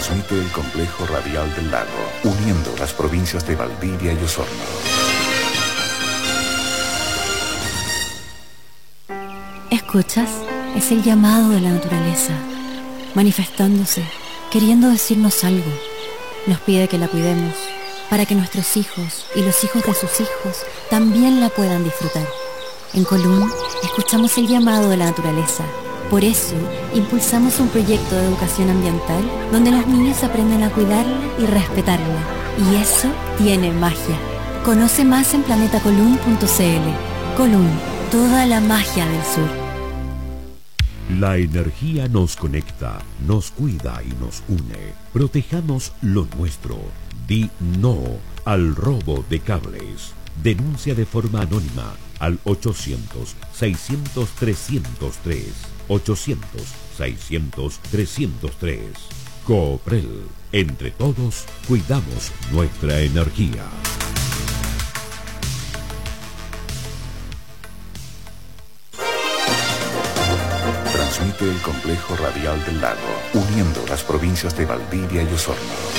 Transmite el complejo radial del lago, uniendo las provincias de Valdivia y Osorno. ¿Escuchas? Es el llamado de la naturaleza, manifestándose, queriendo decirnos algo. Nos pide que la cuidemos, para que nuestros hijos y los hijos de sus hijos también la puedan disfrutar. En Colún, escuchamos el llamado de la naturaleza. Por eso, impulsamos un proyecto de educación ambiental donde los niños aprenden a cuidarla y respetarla. Y eso tiene magia. Conoce más en planetacolún.cl. Colún, toda la magia del sur. La energía nos conecta, nos cuida y nos une. Protejamos lo nuestro. Di no al robo de cables. Denuncia de forma anónima al 800-600-303. 800-600-303. Cooprel. Entre todos, cuidamos nuestra energía. Transmite el complejo radial del lago, uniendo las provincias de Valdivia y Osorno.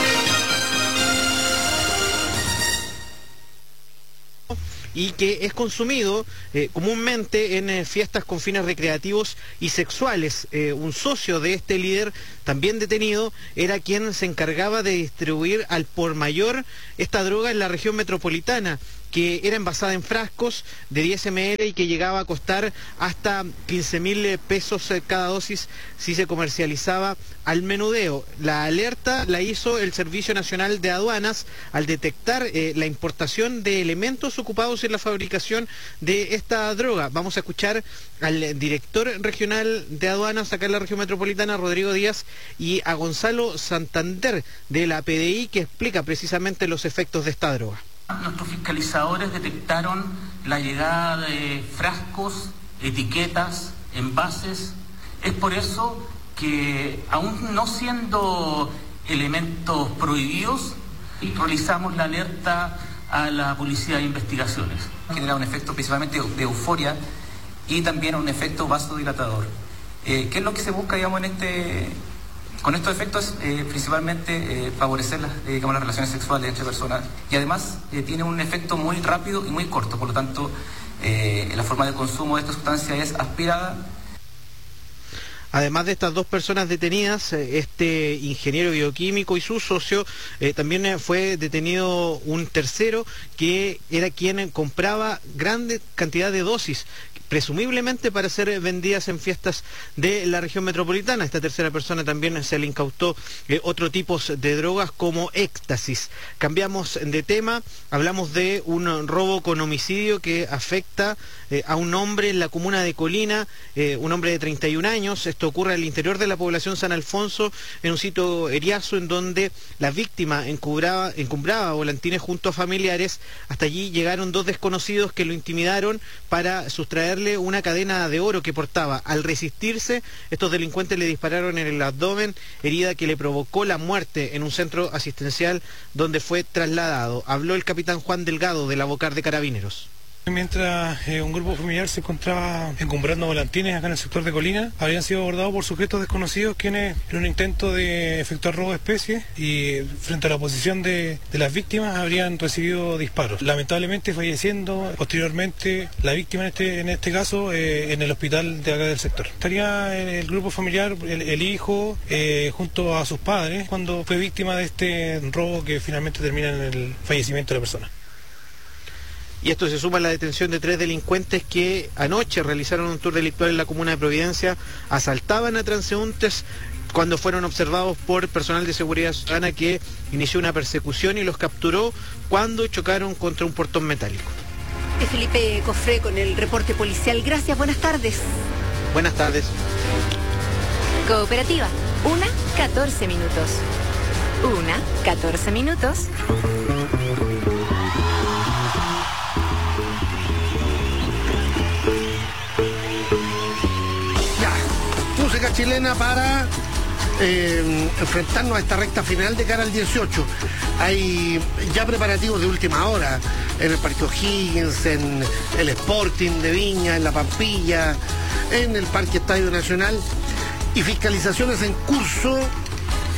Y que es consumido comúnmente en fiestas con fines recreativos y sexuales. Un socio de este líder, también detenido, era quien se encargaba de distribuir al por mayor esta droga en la región metropolitana, que era envasada en frascos de 10 ml y que llegaba a costar hasta 15.000 pesos cada dosis si se comercializaba al menudeo. La alerta la hizo el Servicio Nacional de Aduanas al detectar la importación de elementos ocupados en la fabricación de esta droga. Vamos a escuchar al director regional de aduanas acá en la región metropolitana, Rodrigo Díaz, y a Gonzalo Santander de la PDI, que explica precisamente los efectos de esta droga. Nuestros fiscalizadores detectaron la llegada de frascos, etiquetas, envases. Es por eso que, aún no siendo elementos prohibidos, realizamos la alerta a la Policía de Investigaciones. Genera un efecto principalmente de euforia y también un efecto vasodilatador. ¿Qué es lo que se busca, digamos, con estos efectos? Principalmente favorecer las relaciones sexuales entre personas, y además tiene un efecto muy rápido y muy corto. Por lo tanto, la forma de consumo de esta sustancia es aspirada. Además de estas dos personas detenidas, este ingeniero bioquímico y su socio, también fue detenido un tercero que era quien compraba grande cantidad de dosis, presumiblemente para ser vendidas en fiestas de la región metropolitana. Esta tercera persona también se le incautó otro tipo de drogas como éxtasis. Cambiamos de tema, hablamos de un robo con homicidio que afecta a un hombre en la comuna de Colina, un hombre de 31 años. Esto ocurre al interior de la población San Alfonso, en un sitio eriazo en donde la víctima encumbraba volantines junto a familiares. Hasta allí llegaron dos desconocidos que lo intimidaron para sustraerle una cadena de oro que portaba. Al resistirse, estos delincuentes le dispararon en el abdomen, herida que le provocó la muerte en un centro asistencial donde fue trasladado. Habló el capitán Juan Delgado de la Vocar de Carabineros. Mientras un grupo familiar se encontraba encumbrando volantines acá en el sector de Colina, habían sido abordados por sujetos desconocidos quienes, en un intento de efectuar robo de especies y frente a la oposición de las víctimas, habrían recibido disparos, lamentablemente falleciendo posteriormente la víctima en este caso en el hospital de acá del sector. Estaría el grupo familiar, el hijo junto a sus padres, cuando fue víctima de este robo que finalmente termina en el fallecimiento de la persona. Y esto se suma a la detención de 3 delincuentes que anoche realizaron un tour delictual en la comuna de Providencia, asaltaban a transeúntes cuando fueron observados por personal de seguridad ciudadana, que inició una persecución y los capturó cuando chocaron contra un portón metálico. Felipe Cofré con el reporte policial. Gracias, buenas tardes. Buenas tardes. Cooperativa, 1:14 minutos. 1:14 minutos. Música chilena para enfrentarnos a esta recta final de cara al 18. Hay ya preparativos de última hora en el Parque O'Higgins, en el Sporting de Viña, en la Pampilla, en el Parque Estadio Nacional, y fiscalizaciones en curso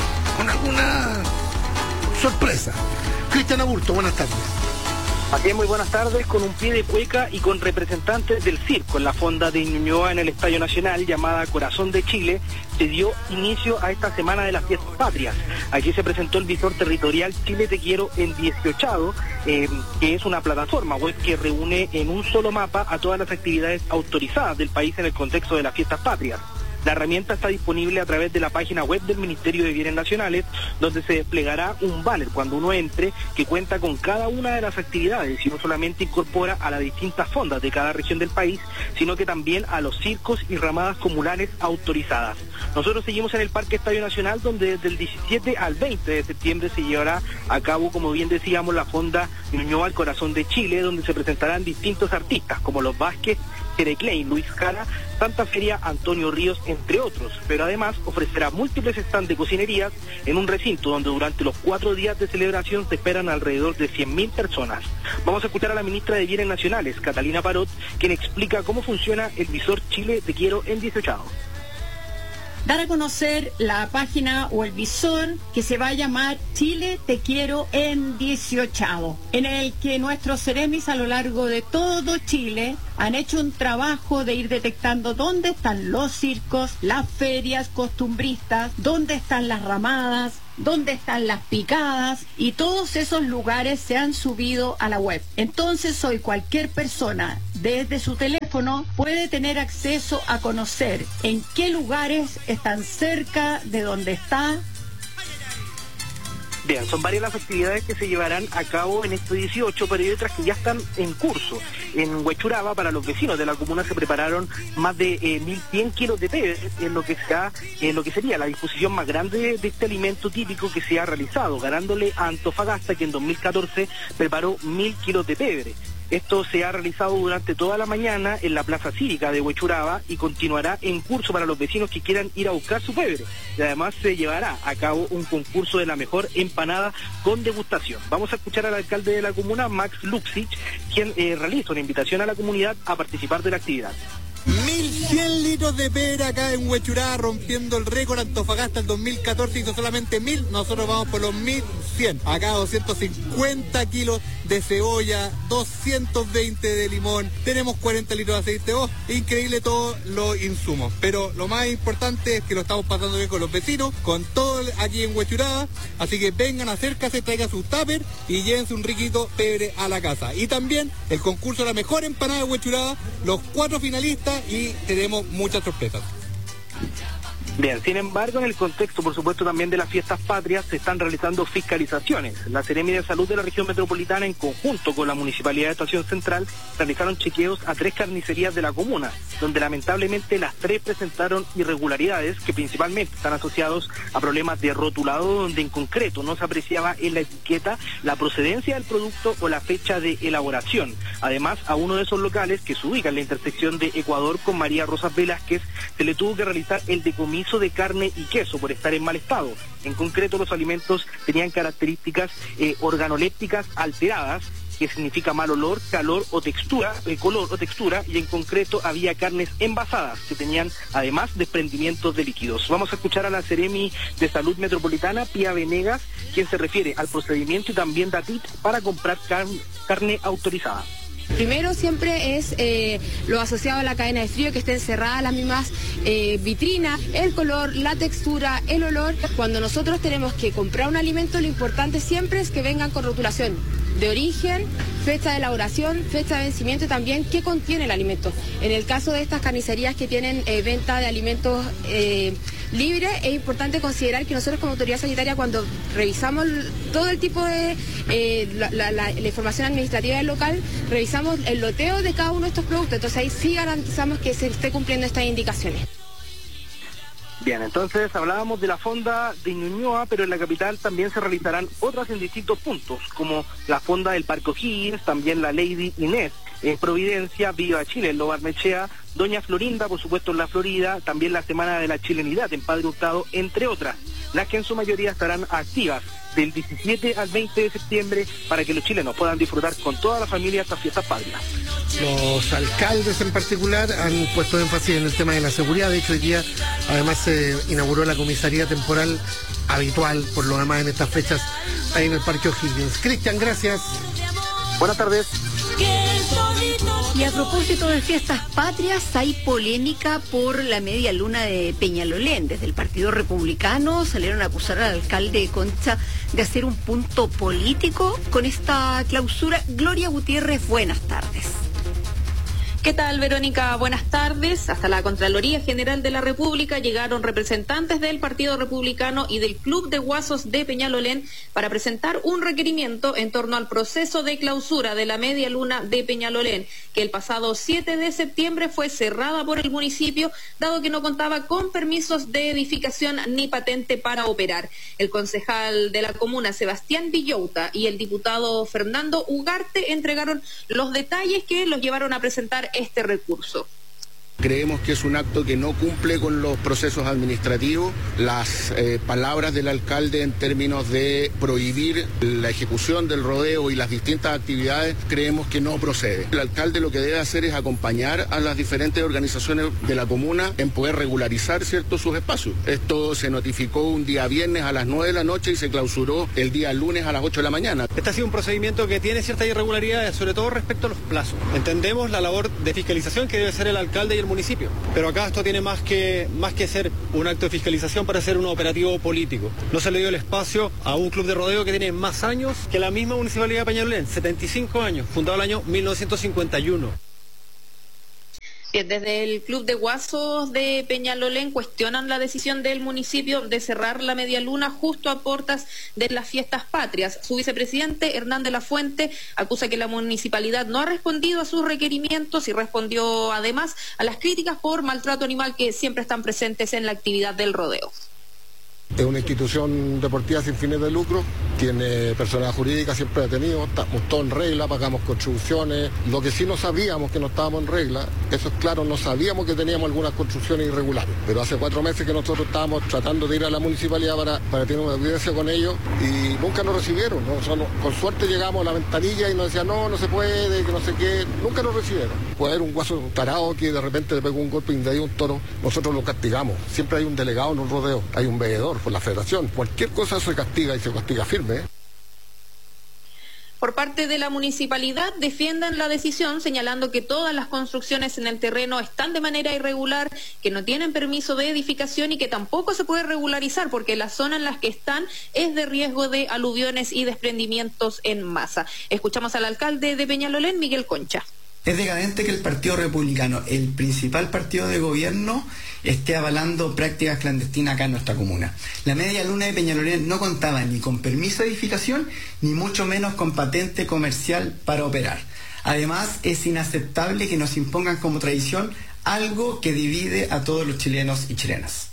con alguna sorpresa. Cristian Aburto, buenas tardes. Aquí muy buenas tardes, con un pie de cueca y con representantes del circo en la fonda de Ñuñoa en el Estadio Nacional, llamada Corazón de Chile, se dio inicio a esta Semana de las Fiestas Patrias. Aquí se presentó el visor territorial Chile Te Quiero en 18º, que es una plataforma web que reúne en un solo mapa a todas las actividades autorizadas del país en el contexto de las Fiestas Patrias. La herramienta está disponible a través de la página web del Ministerio de Bienes Nacionales, donde se desplegará un banner cuando uno entre que cuenta con cada una de las actividades y no solamente incorpora a las distintas fondas de cada región del país, sino que también a los circos y ramadas comunales autorizadas. Nosotros seguimos en el Parque Estadio Nacional, donde desde el 17 al 20 de septiembre se llevará a cabo, como bien decíamos, la fonda Ñuñoa al Corazón de Chile, donde se presentarán distintos artistas como Los Vázquez, Jere Klein, Luis Jara, Santa Feria, Antonio Ríos, entre otros, pero además ofrecerá múltiples stands de cocinerías en un recinto donde durante los 4 días de celebración se esperan alrededor de 100.000 personas. Vamos a escuchar a la ministra de Bienes Nacionales, Catalina Parot, quien explica cómo funciona el visor Chile Te Quiero en 18º. Dar a conocer la página o el visor que se va a llamar Chile Te Quiero en 18º, en el que nuestros seremis a lo largo de todo Chile han hecho un trabajo de ir detectando dónde están los circos, las ferias costumbristas, dónde están las ramadas, dónde están las picadas, y todos esos lugares se han subido a la web. Entonces hoy cualquier persona desde su teléfono puede tener acceso a conocer en qué lugares están cerca de donde está. Bien, son varias las actividades que se llevarán a cabo en este 18, pero hay otras que ya están en curso. En Huechuraba, para los vecinos de la comuna, se prepararon más de 1.100 kilos de pebre, en lo que sería la disposición más grande de este alimento típico que se ha realizado, ganándole a Antofagasta, que en 2014 preparó 1.000 kilos de pebre. Esto se ha realizado durante toda la mañana en la Plaza Cívica de Huechuraba y continuará en curso para los vecinos que quieran ir a buscar su pebre. Y además se llevará a cabo un concurso de la mejor empanada con degustación. Vamos a escuchar al alcalde de la comuna, Max Luxich, quien realiza una invitación a la comunidad a participar de la actividad. 1.100 litros de pera acá en Huechuraba, rompiendo el récord. Antofagasta en 2014 hizo solamente 1.000, nosotros vamos por los 1.100. Acá 250 kilos de cebolla, 220 de limón, tenemos 40 litros de aceite. Increíble todos los insumos, pero lo más importante es que lo estamos pasando bien con los vecinos, con todo aquí en Huechuraba, así que vengan, acérquense, traigan sus tupper y llévense un riquito pebre a la casa. Y también el concurso de la mejor empanada de Huechuraba, los 4 finalistas, y tenemos muchas sorpresas. Bien, sin embargo, en el contexto, por supuesto, también de las fiestas patrias, se están realizando fiscalizaciones. La Seremi de Salud de la región metropolitana, en conjunto con la Municipalidad de Estación Central, realizaron chequeos a 3 carnicerías de la comuna, donde lamentablemente las 3 presentaron irregularidades que principalmente están asociados a problemas de rotulado, donde en concreto no se apreciaba en la etiqueta la procedencia del producto o la fecha de elaboración. Además, a uno de esos locales, que se ubica en la intersección de Ecuador con María Rosas Velázquez, se le tuvo que realizar el decomiso de carne y queso por estar en mal estado. En concreto, los alimentos tenían características organolépticas alteradas, que significa mal olor, calor o textura, color o textura, y en concreto había carnes envasadas que tenían además desprendimientos de líquidos. Vamos a escuchar a la Seremi de Salud Metropolitana, Pía Venegas, quien se refiere al procedimiento y también da tips para comprar carne autorizada. Primero siempre es lo asociado a la cadena de frío, que estén cerradas las mismas vitrinas, el color, la textura, el olor. Cuando nosotros tenemos que comprar un alimento, lo importante siempre es que vengan con rotulación de origen, fecha de elaboración, fecha de vencimiento y también qué contiene el alimento. En el caso de estas carnicerías que tienen venta de alimentos libres, es importante considerar que nosotros como autoridad sanitaria, cuando revisamos todo el tipo de la información administrativa del local, revisamos el loteo de cada uno de estos productos, entonces ahí sí garantizamos que se esté cumpliendo estas indicaciones. Bien, entonces hablábamos de la fonda de Ñuñoa, pero en la capital también se realizarán otras en distintos puntos, como la fonda del Parque O'Higgins, también la Lady Inés en Providencia, Viva Chile en Lo Barnechea, Doña Florinda, por supuesto en la Florida, también la Semana de la Chilenidad en Padre Hurtado, entre otras, las que en su mayoría estarán activas del 17 al 20 de septiembre para que los chilenos puedan disfrutar con toda la familia estas fiestas patrias. Los alcaldes en particular han puesto énfasis en el tema de la seguridad. De hecho, hoy día además se inauguró la comisaría temporal habitual por lo demás en estas fechas ahí en el Parque O'Higgins. Cristian, gracias. Buenas tardes. Y a propósito de fiestas patrias, hay polémica por la media luna de Peñalolén. Desde el Partido Republicano salieron a acusar al alcalde Concha de hacer un punto político con esta clausura. Gloria Gutiérrez, buenas tardes. ¿Qué tal, Verónica? Buenas tardes. Hasta la Contraloría General de la República llegaron representantes del Partido Republicano y del Club de Guasos de Peñalolén para presentar un requerimiento en torno al proceso de clausura de la media luna de Peñalolén, que el pasado 7 de septiembre fue cerrada por el municipio, dado que no contaba con permisos de edificación ni patente para operar. El concejal de la comuna, Sebastián Villauta, y el diputado Fernando Ugarte entregaron los detalles que los llevaron a presentar este recurso. Creemos que es un acto que no cumple con los procesos administrativos. Las palabras del alcalde en términos de prohibir la ejecución del rodeo y las distintas actividades, creemos que no procede. El alcalde lo que debe hacer es acompañar a las diferentes organizaciones de la comuna en poder regularizar, ¿cierto?, sus espacios. Esto se notificó un día viernes a las 9 de la noche y se clausuró el día lunes a las 8 de la mañana. Este ha sido un procedimiento que tiene ciertas irregularidades, sobre todo respecto a los plazos. Entendemos la labor de fiscalización que debe hacer el alcalde y el municipio, pero acá esto tiene más que ser un acto de fiscalización para ser un operativo político. No se le dio el espacio a un club de rodeo que tiene más años que la misma municipalidad de Peñalolén, 75 años, fundado el año 1951. Bien, desde el Club de Guasos de Peñalolén cuestionan la decisión del municipio de cerrar la media luna justo a puertas de las fiestas patrias. Su vicepresidente, Hernán de la Fuente, acusa que la municipalidad no ha respondido a sus requerimientos y respondió además a las críticas por maltrato animal que siempre están presentes en la actividad del rodeo. Es una institución deportiva sin fines de lucro, tiene personalidad jurídica, siempre ha tenido, estamos todos en regla, pagamos contribuciones. Lo que sí no sabíamos que no estábamos en regla, eso es claro, no sabíamos que teníamos algunas construcciones irregulares. Pero hace 4 meses que nosotros estábamos tratando de ir a la municipalidad para tener una audiencia con ellos y nunca nos recibieron, ¿no? O sea, con suerte llegamos a la ventanilla y nos decían no se puede, que no sé qué, nunca nos recibieron. Puede haber un guaso tarado que de repente le pegó un golpe y de ahí un toro, nosotros lo castigamos. Siempre hay un delegado en un rodeo, hay un veedor por la federación. Cualquier cosa se castiga y se castiga firme. Por parte de la municipalidad defienden la decisión señalando que todas las construcciones en el terreno están de manera irregular, que no tienen permiso de edificación y que tampoco se puede regularizar porque la zona en la que están es de riesgo de aluviones y desprendimientos en masa. Escuchamos al alcalde de Peñalolén, Miguel Concha. Es decadente que el Partido Republicano, el principal partido de gobierno, esté avalando prácticas clandestinas acá en nuestra comuna. La media luna de Peñalolén no contaba ni con permiso de edificación, ni mucho menos con patente comercial para operar. Además, es inaceptable que nos impongan como tradición algo que divide a todos los chilenos y chilenas.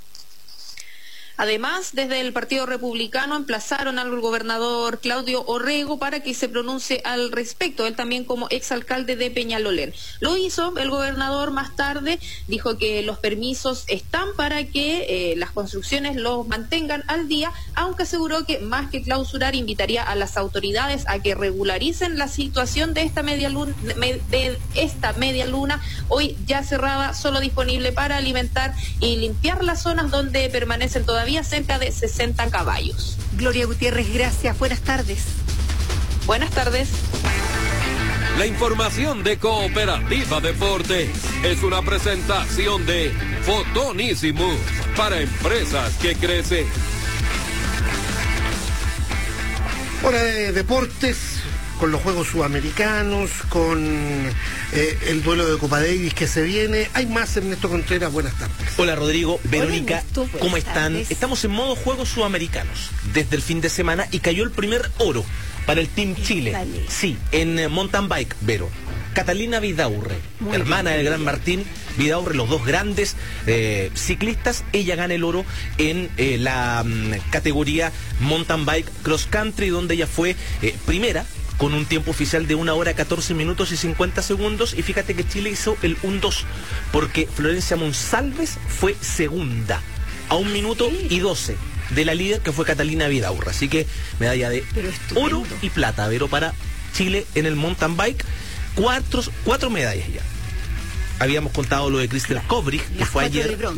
Además, desde el Partido Republicano emplazaron al gobernador Claudio Orrego para que se pronuncie al respecto, él también como exalcalde de Peñalolén. Lo hizo el gobernador más tarde, dijo que los permisos están para que las construcciones los mantengan al día, aunque aseguró que más que clausurar invitaría a las autoridades a que regularicen la situación de esta media luna, hoy ya cerrada, solo disponible para alimentar y limpiar las zonas donde permanecen todavía cerca de 60 caballos. Gloria Gutiérrez, gracias. Buenas tardes. Buenas tardes. La información de Cooperativa Deportes es una presentación de Fotonísimo para empresas que crecen. Hora de deportes, con los Juegos Sudamericanos, con el duelo de Copa Davis que se viene. Hay más, Ernesto Contreras, buenas tardes. Hola Rodrigo, Verónica, Ernesto, ¿cómo están? tardes. Estamos en modo Juegos Sudamericanos desde el fin de semana y cayó el primer oro para el Team Chile. Dale. Sí, en mountain bike, Vero. Catalina Vidaurre, Muy hermana bien, del gran Martín Vidaurre, los dos grandes ciclistas. Ella gana el oro en la categoría mountain bike cross country, donde ella fue primera, con un tiempo oficial de 1 hora 14 minutos y 50 segundos. Y fíjate que Chile hizo el 1-2, porque Florencia Monsalves fue segunda, a 1 minuto y 12 de la líder, que fue Catalina Vidaurre. Así que medalla de oro y plata, Vero, para Chile en el mountain bike. 4 medallas ya. Habíamos contado lo de Crystal Kobrich, que Las fue 4 ayer. de bronce.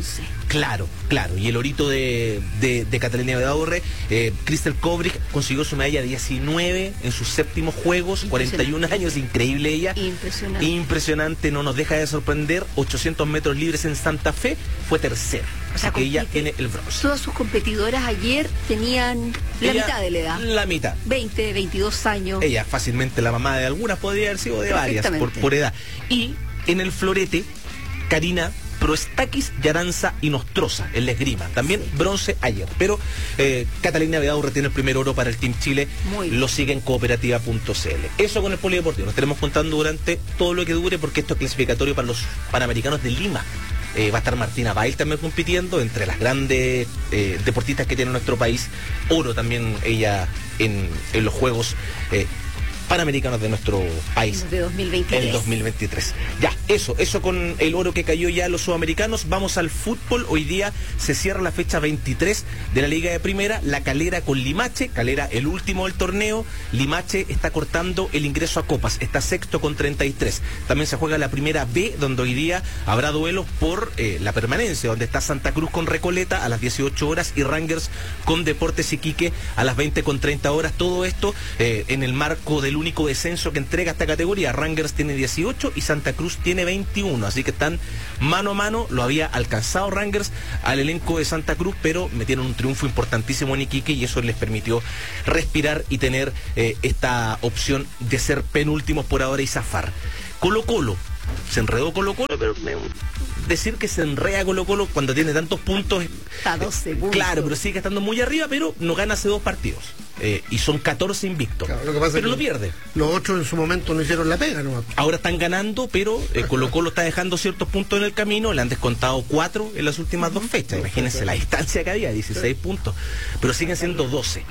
Claro. Y el orito de Catalina Vidaurre, Crystal Kobrick consiguió su medalla 19 en sus séptimos juegos, 41 años, increíble ella. Impresionante, no nos deja de sorprender. 800 metros libres en Santa Fe, fue tercera. O sea que ella tiene el bronce. Todas sus competidoras ayer tenían la mitad de la edad. La mitad. 20, 22 años. Ella fácilmente la mamá de algunas, podría haber sido de varias por edad. Y en el florete, Karina Proestakis, Yaranza y Nostroza, en la esgrima. También bronce ayer. Pero Catalina Vidaurre tiene el primer oro para el Team Chile. Lo sigue en cooperativa.cl. Eso con el polideportivo. Nos estaremos contando durante todo lo que dure, porque esto es clasificatorio para los Panamericanos de Lima. Va a estar Martina Bail también compitiendo, entre las grandes deportistas que tiene nuestro país. Oro también ella en los Juegos Panamericanos de nuestro país. De 2023. El 2023. Ya, eso con el oro que cayó ya a los sudamericanos. Vamos al fútbol. Hoy día se cierra la fecha 23 de la Liga de Primera. La Calera con Limache. Calera el último del torneo. Limache está cortando el ingreso a copas. Está sexto con 33. También se juega la Primera B, donde hoy día habrá duelos por la permanencia, donde está Santa Cruz con Recoleta a las 18 horas y Rangers con Deportes Iquique a las 20 con 30 horas. Todo esto en el marco del único descenso que entrega esta categoría. Rangers tiene 18 y Santa Cruz tiene 21, así que están mano a mano. Lo había alcanzado Rangers al elenco de Santa Cruz, pero metieron un triunfo importantísimo en Iquique y eso les permitió respirar y tener esta opción de ser penúltimos por ahora y zafar. Colo-Colo, se enredó Colo-Colo, pero decir que se enreda Colo-Colo cuando tiene tantos puntos. Está 2 segundos. Claro, pero sigue estando muy arriba, pero no gana hace 2 partidos. Y son 14 invictos. Claro, lo que pasa pero es lo que pierde. Los 8 en su momento no hicieron la pega, ¿no? Ahora están ganando, pero Colo-Colo está dejando ciertos puntos en el camino. Le han descontado 4 en las últimas 2 fechas. Imagínense la distancia que había, 16 puntos. Pero siguen siendo 12.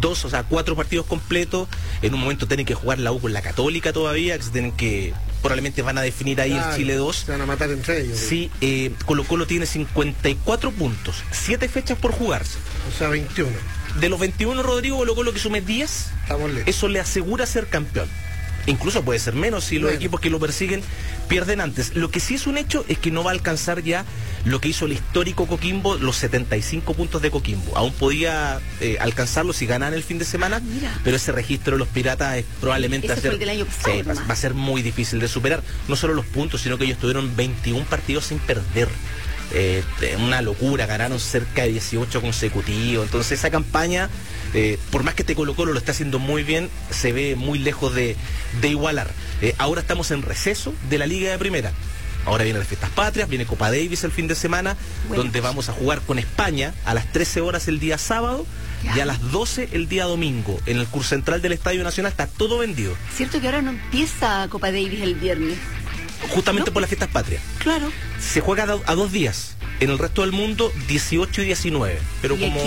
4 partidos completos. En un momento tienen que jugar la U con la Católica todavía, que probablemente van a definir ahí el Chile 2. Se van a matar entre ellos. Sí, Colo-Colo tiene 54 puntos, 7 fechas por jugarse. O sea, 21. De los 21, Rodrigo, Colo-Colo que sume 10, eso le asegura ser campeón. Incluso puede ser menos si los equipos que lo persiguen pierden antes. Lo que sí es un hecho es que no va a alcanzar ya lo que hizo el histórico Coquimbo, los 75 puntos de Coquimbo. Aún podía alcanzarlo si ganan el fin de semana, pero ese registro de los Piratas probablemente va a ser muy difícil de superar. No solo los puntos, sino que ellos tuvieron 21 partidos sin perder. Una locura, ganaron cerca de 18 consecutivos. Entonces esa campaña, por más que Colo-Colo lo está haciendo muy bien, se ve muy lejos de igualar. Ahora estamos en receso de la Liga de Primera. Ahora vienen las fiestas patrias, viene Copa Davis el fin de semana, donde vamos a jugar con España a las 13 horas el día sábado y a las 12 el día domingo. En el curso central del Estadio Nacional está todo vendido. Cierto que ahora no empieza Copa Davis el viernes. Justamente por las fiestas patrias. Claro. Se juega a 2 días. En el resto del mundo, 18 y 19. Pero como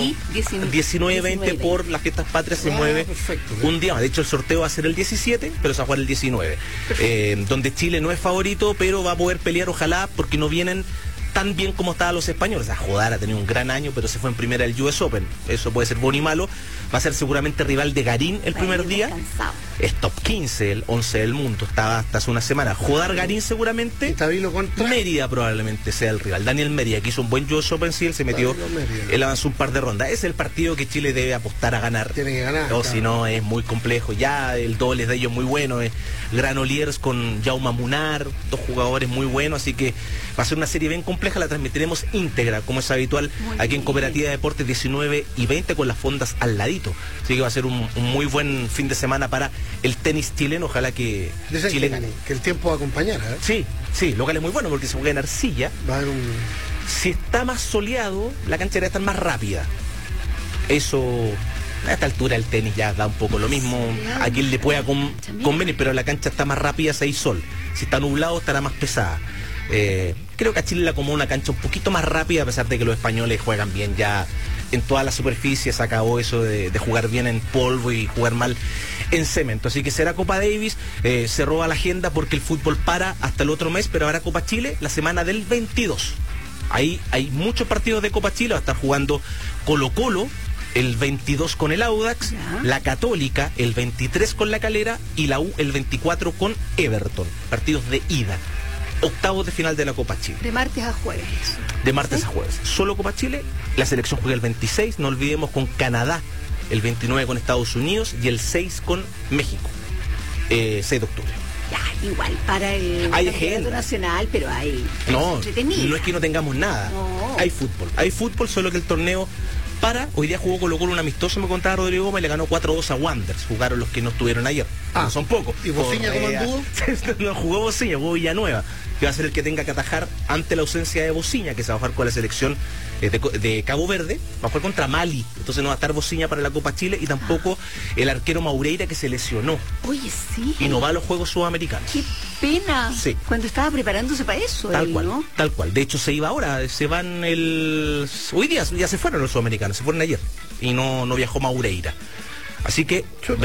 19-20 por las fiestas patrias se mueve un día más. De hecho, el sorteo va a ser el 17, pero se va a jugar el 19. Donde Chile no es favorito, pero va a poder pelear, ojalá, porque no vienen tan bien como estaban los españoles. Jodar ha tenido un gran año, pero se fue en primera el US Open. Eso puede ser bueno y malo. Va a ser seguramente rival de Garín el primer día. Es top 15, el 11 del mundo. Estaba hasta hace una semana. Jodar Garín seguramente. Mérida probablemente sea el rival. Daniel Mérida, que hizo un buen US Open, sí, él se metió. Él avanzó un par de rondas. Es el partido que Chile debe apostar a ganar. Tiene que ganar. O si no, es muy complejo. Ya el doble de ellos muy bueno. Granollers con Jaume Munar, 2 jugadores muy buenos. Así que va a ser una serie bien compleja. La transmitiremos íntegra, como es habitual, aquí en Cooperativa de Deportes 19 y 20 con las fondas al ladito. Así que va a ser un muy buen fin de semana para el tenis chileno. Ojalá que Chile gane. Que el tiempo va a acompañar, ¿eh? Sí, local es muy bueno porque se juega en arcilla. Si está más soleado, la cancha debe estar más rápida. Eso, a esta altura el tenis ya da un poco lo mismo. A quien le pueda convenir, pero la cancha está más rápida si hay sol. Si está nublado, estará más pesada. Creo que a Chile le acomoda una cancha un poquito más rápida, a pesar de que los españoles juegan bien ya en todas las superficies. Se acabó eso de jugar bien en polvo y jugar mal en cemento. Así que será Copa Davis, se roba la agenda porque el fútbol para hasta el otro mes, pero habrá Copa Chile la semana del 22. Ahí hay muchos partidos de Copa Chile. Va a estar jugando Colo-Colo el 22 con el Audax, la Católica el 23 con la Calera y la U el 24 con Everton. Partidos de ida. octavos de final de la Copa Chile. De martes a jueves. De martes a jueves. Solo Copa Chile, la selección juega el 26, no olvidemos con Canadá, el 29 con Estados Unidos y el 6 con México, 6 de octubre. Ya, igual para el campeonato nacional, pero hay... No es que no tengamos nada. No. Hay fútbol, solo que el torneo hoy día jugó Colo-Colo un amistoso, me contaba Rodrigo Gómez, le ganó 4-2 a Wanderers. Jugaron los que no estuvieron ayer. No son pocos. ¿Y Bociña cómo anduvo? No jugó Bociña, jugó Villanueva, que va a ser el que tenga que atajar ante la ausencia de Bociña, que se va a jugar con la selección de Cabo Verde, va a jugar contra Mali. Entonces no va a estar Bociña para la Copa Chile y tampoco el arquero Maureira, que se lesionó. Oye, sí. Y no va a los Juegos Sudamericanos. ¡Qué pena! Sí. Cuando estaba preparándose para eso. Tal cual. De hecho, se iba ahora, se van hoy día ya se fueron los sudamericanos, se fueron ayer. Y no viajó Maureira. Así que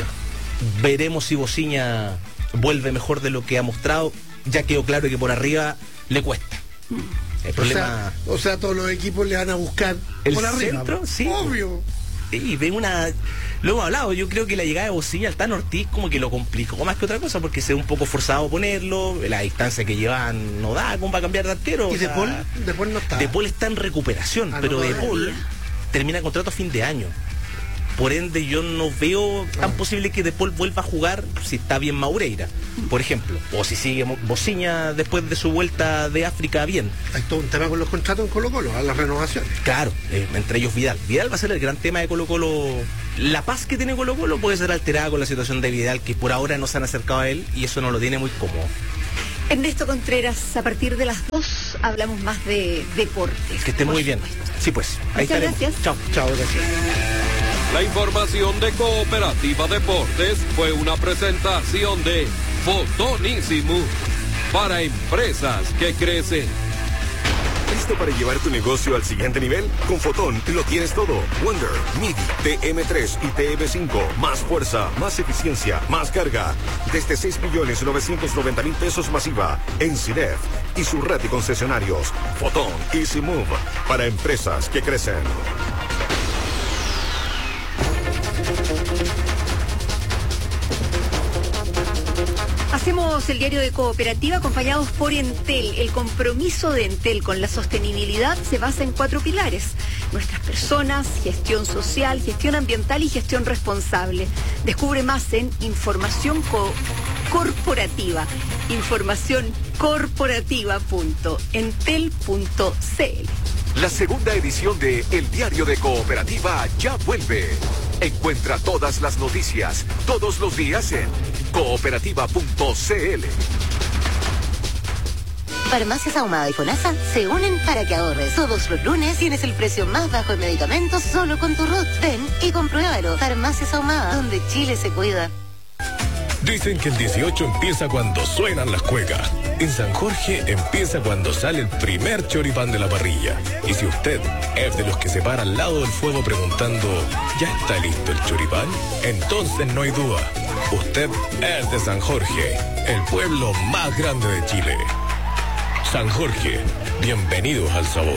veremos si Bociña vuelve mejor de lo que ha mostrado. Ya quedó claro que por arriba le cuesta. El problema... O sea, todos los equipos le van a buscar el por arriba. Centro, sí. Obvio. Y ve lo hemos hablado, yo creo que la llegada de Bociña al Tano Ortiz como que lo complicó más que otra cosa, porque se ve un poco forzado a ponerlo, la distancia que llevan no da como para cambiar de arquero. ¿Y De Paul no está? De Paul está en recuperación, pero De Paul termina contrato a fin de año. Por ende, yo no veo tan posible que De Paul vuelva a jugar si está bien Maureira, por ejemplo. O si sigue Bociña después de su vuelta de África bien. Hay todo un tema con los contratos en Colo-Colo, a las renovaciones. Claro, entre ellos Vidal. Vidal va a ser el gran tema de Colo-Colo. La paz que tiene Colo-Colo puede ser alterada con la situación de Vidal, que por ahora no se han acercado a él y eso no lo tiene muy cómodo. Ernesto Contreras, a partir de las 2 hablamos más de deportes. Que esté muy bien. Sí, pues. Ahí Muchas estaremos. gracias. Chao, gracias. La información de Cooperativa Deportes fue una presentación de Fotonísimo para empresas que crecen. ¿Listo para llevar tu negocio al siguiente nivel? Con Fotón lo tienes todo. Wonder, MIDI, TM3 y TM5. Más fuerza, más eficiencia, más carga. Desde 6.990.000 pesos masiva en CIDEF y su red de concesionarios. Fotón Easy Move para empresas que crecen. Hacemos el diario de Cooperativa acompañados por Entel. El compromiso de Entel con la sostenibilidad se basa en 4 pilares: nuestras personas, gestión social, gestión ambiental y gestión responsable. Descubre más en Información Corporativa. Informacioncorporativa.entel.cl. La segunda edición de El Diario de Cooperativa ya vuelve. Encuentra todas las noticias, todos los días en cooperativa.cl. Farmacias Ahumada y FONASA se unen para que ahorres. Todos los lunes tienes el precio más bajo en medicamentos solo con tu RUT. Ven y compruébalo. Farmacias Ahumada, donde Chile se cuida. Dicen que el 18 empieza cuando suenan las cuecas. En San Jorge empieza cuando sale el primer choripán de la parrilla. Y si usted es de los que se para al lado del fuego preguntando, ¿ya está listo el choripán? Entonces no hay duda. Usted es de San Jorge, el pueblo más grande de Chile. San Jorge, bienvenidos al sabor.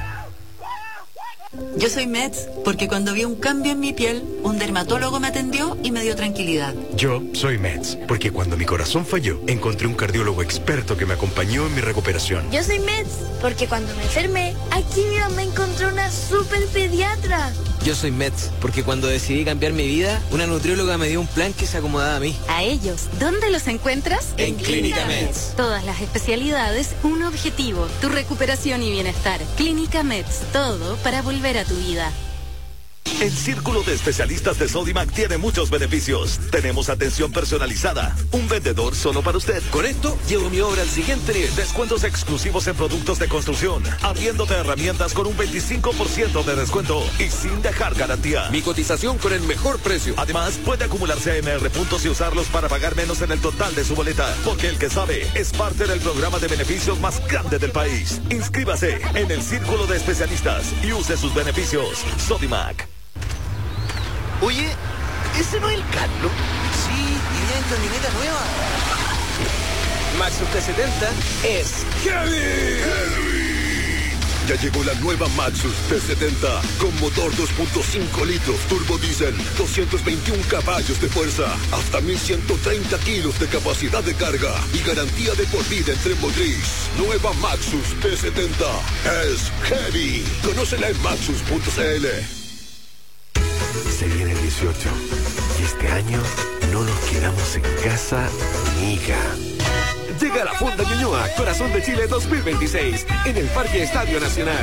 Yo soy Mets porque cuando vi un cambio en mi piel, un dermatólogo me atendió y me dio tranquilidad. Yo soy Mets porque cuando mi corazón falló, encontré un cardiólogo experto que me acompañó en mi recuperación. Yo soy Mets porque cuando me enfermé, aquí me encontré una super pediatra. Yo soy Mets porque cuando decidí cambiar mi vida, una nutrióloga me dio un plan que se acomodaba a mí. A ellos, ¿dónde los encuentras? En Clínica Mets. Todas las especialidades, un objetivo, tu recuperación y bienestar. Clínica Mets, todo para volver a tu vida. El Círculo de Especialistas de Sodimac tiene muchos beneficios. Tenemos atención personalizada, un vendedor solo para usted. Con esto, llevo mi obra al siguiente nivel. Descuentos exclusivos en productos de construcción, abriéndote herramientas con un 25% de descuento y sin dejar garantía. Mi cotización con el mejor precio. Además, puede acumularse MR puntos y usarlos para pagar menos en el total de su boleta, porque el que sabe es parte del programa de beneficios más grande del país. Inscríbase en el Círculo de Especialistas y use sus beneficios. Sodimac. Oye, ¿ese no es el Carlos? Sí, y viene en camioneta nueva. Max 70 es Heavy. Ya llegó la nueva Maxus T70 con motor 2.5 litros turbo diésel, 221 caballos de fuerza, hasta 1130 kilos de capacidad de carga y garantía de por vida en tren motriz. Nueva Maxus T70 es heavy. Conócela en maxus.cl. Se viene el 18 y este año no nos quedamos en casa, amiga. Llega la Fonda Ñuñoa, Corazón de Chile 2026, en el Parque Estadio Nacional.